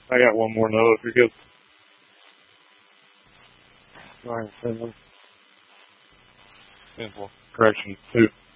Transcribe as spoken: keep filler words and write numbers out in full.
I got one more note if you're good. Ryan Finley. Simple. Correction, two.